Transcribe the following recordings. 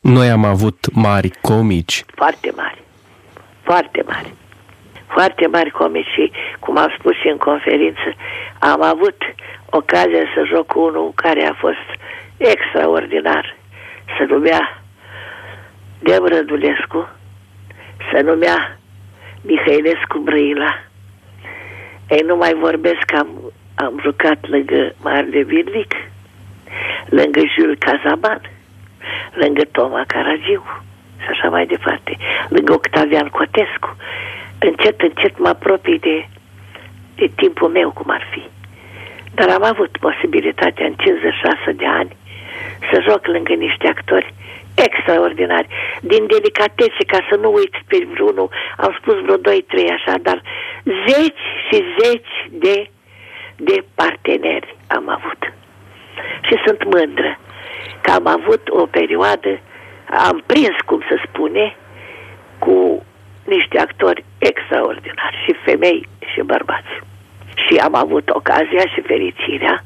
Noi am avut mari comici. Foarte mari. Foarte mari. Foarte mari comici și, cum am spus și în conferință, am avut ocazia să joc cu unul care a fost extraordinar. Se numea Dem Rădulescu, se numea Mihailescu Brăila. Ei, nu mai vorbesc că am jucat lângă Marele Vidlic, lângă Jules Cazaban, lângă Toma Caragiu și așa mai departe, lângă Octavian Cotescu. Încet, încet mă apropii de timpul meu, cum ar fi. Dar am avut posibilitatea în 56 de ani să joc lângă niște actori extraordinari, din delicatețe, ca să nu uiți pe vreunul, am spus vreo 2-3 așa, dar zeci și zeci de parteneri am avut. Și sunt mândră că am avut o perioadă, am prins, cum se spune, cu niște actori extraordinari, și femei și bărbați. Și am avut ocazia și fericirea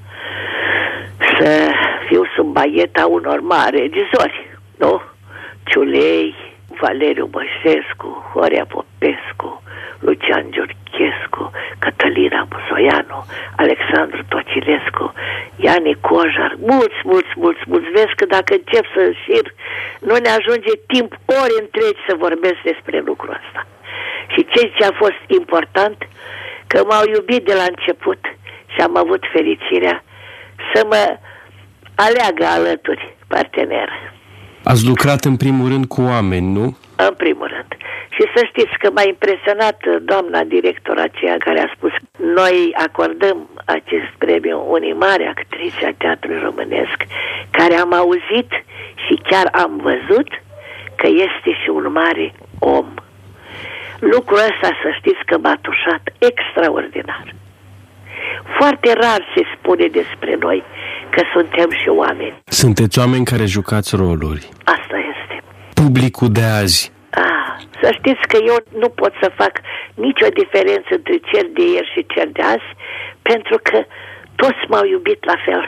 să fiu sub baieta unor mari regizori, nu? Ciulei, Valeriu Băsescu, Horea Popescu, Lucian Giurchescu, Cătălina Busoianu, Alexandru Tocilescu, Iane Cojar, mulți. Vezi că dacă încep să șir, nu ne ajunge timp ori întregi să vorbesc despre lucrul ăsta. Și ce a fost important, că m-au iubit de la început și am avut fericirea să mă aleagă alături partener. Ați lucrat în primul rând cu oameni, nu? În primul rând. Și să știți că m-a impresionat doamna director aceea care a spus: noi acordăm acest premiu unei mari actrițe a teatrului românesc, care am auzit și chiar am văzut că este și un mare om. Lucrul ăsta, să știți că m-a tușat extraordinar. Foarte rar se spune despre noi că suntem și oameni. Sunteți oameni care jucați roluri. Asta este. Publicul de azi. Să știți că eu nu pot să fac nicio diferență între cel de ieri și cel de azi, pentru că toți m-au iubit la fel.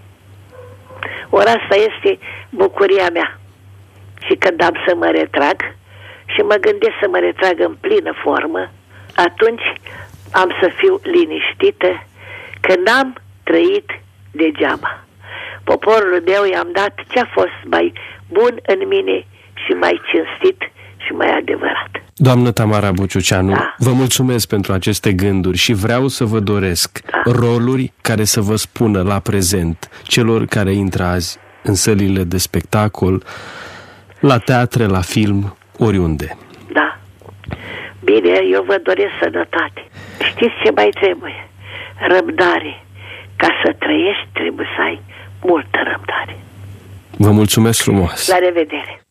Ori asta este bucuria mea. Și când am să mă retrag și mă gândesc să mă retrag în plină formă, atunci am să fiu liniștită că n-am trăit degeaba. Poporul meu i-am dat ce-a fost mai bun în mine și mai cinstit și mai adevărat. Doamnă Tamara Buciuceanu, vă mulțumesc pentru aceste gânduri și vreau să vă doresc roluri care să vă spună la prezent celor care intră azi în sălile de spectacol, la teatre, la film, oriunde. Da. Bine, eu vă doresc sănătate. Știți ce mai trebuie? Răbdare. Ca să trăiești trebuie să ai multă răbdare. Vă mulțumesc frumos. La revedere.